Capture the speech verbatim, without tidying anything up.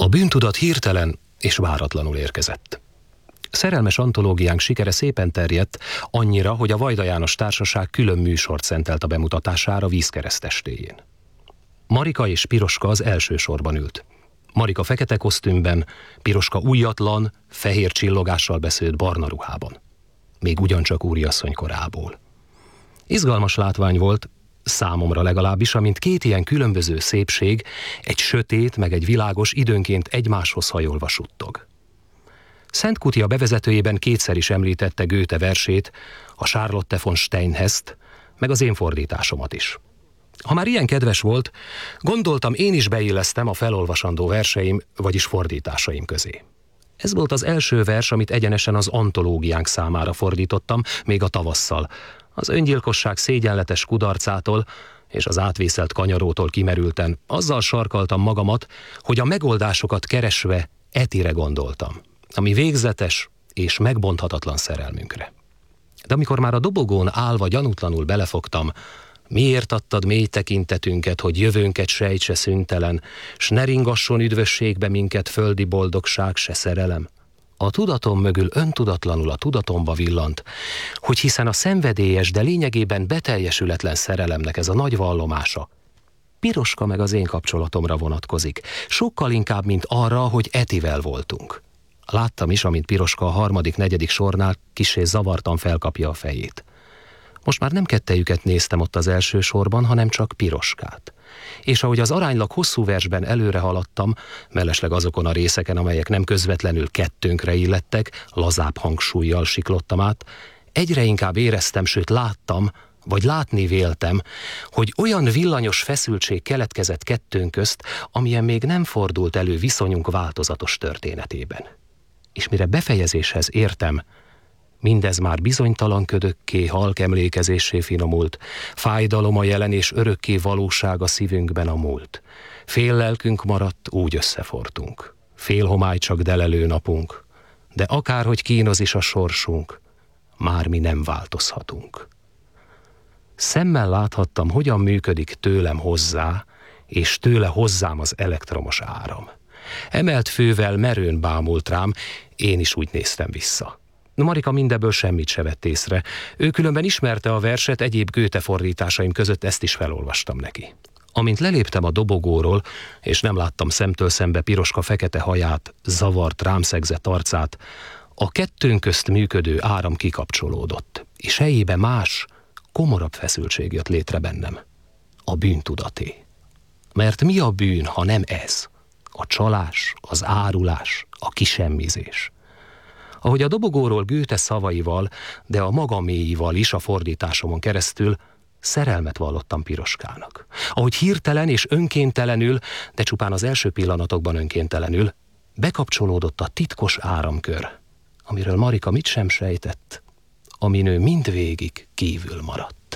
A bűntudat hirtelen és váratlanul érkezett. Szerelmes antológiánk sikere szépen terjedt, annyira, hogy a Vajda János Társaság külön műsort szentelt a bemutatására vízkeresztestéjén. Marika és Piroska az első sorban ült. Marika fekete kosztümben, Piroska újatlan, fehér csillogással beszőtt barna ruhában. Még ugyancsak úriasszony korából. Izgalmas látvány volt, számomra legalábbis, amint két ilyen különböző szépség, egy sötét meg egy világos időnként egymáshoz hajolva suttog. Szent Kutia bevezetőjében kétszer is említette Goethe versét, a Charlotte von Steinhest, meg az én fordításomat is. Ha már ilyen kedves volt, gondoltam, én is beillesztem a felolvasandó verseim, vagyis fordításaim közé. Ez volt az első vers, amit egyenesen az antológiánk számára fordítottam, még a tavasszal. Az öngyilkosság szégyenletes kudarcától és az átvészelt kanyarótól kimerülten azzal sarkaltam magamat, hogy a megoldásokat keresve Etire gondoltam, ami végzetes és megbonthatatlan szerelmünkre. De amikor már a dobogón állva gyanútlanul belefogtam, miért adtad mély tekintetünket, hogy jövőnket sejtse szüntelen, s ne ringasson üdvösségbe minket földi boldogság se szerelem? A tudatom mögül öntudatlanul a tudatomba villant, hogy hiszen a szenvedélyes, de lényegében beteljesületlen szerelemnek ez a nagy vallomása Piroska meg az én kapcsolatomra vonatkozik, sokkal inkább, mint arra, hogy Etivel voltunk. Láttam is, amint Piroska a harmadik, negyedik sornál kissé zavartan felkapja a fejét. Most már nem kettejüket néztem ott az első sorban, hanem csak Piroskát. És ahogy az aránylag hosszú versben előre haladtam, mellesleg azokon a részeken, amelyek nem közvetlenül kettőnkre illettek, lazább hangsúllyal siklottam át, egyre inkább éreztem, sőt láttam, vagy látni véltem, hogy olyan villanyos feszültség keletkezett kettőnk közt, amilyen még nem fordult elő viszonyunk változatos történetében. És mire befejezéshez értem, mindez már bizonytalan ködökké, halk emlékezéssé finomult, fájdalom a jelen és örökké valóság a szívünkben a múlt. Fél lelkünk maradt, úgy összefortunk. Fél homály csak delelő napunk, de akárhogy kínoz is a sorsunk, már mi nem változhatunk. Szemmel láthattam, hogyan működik tőlem hozzá, és tőle hozzám az elektromos áram. Emelt fővel merőn bámult rám, én is úgy néztem vissza. Marika mindebből semmit se vett észre. Ő különben ismerte a verset, egyéb Goethe fordításaim között ezt is felolvastam neki. Amint leléptem a dobogóról, és nem láttam szemtől szembe Piroska fekete haját, zavart, rám szegzett arcát, a kettőnk közt működő áram kikapcsolódott, és helyébe más, komorabb feszültség jött létre bennem. A bűntudaté. Mert mi a bűn, ha nem ez? A csalás, az árulás, a kisemmizés. Ahogy a dobogóról Goethe szavaival, de a maga mélyével is a fordításomon keresztül szerelmet vallottam Piroskának. Ahogy hirtelen és önkéntelenül, de csupán az első pillanatokban önkéntelenül, bekapcsolódott a titkos áramkör, amiről Marika mit sem sejtett, amin ő mindvégig kívül maradt.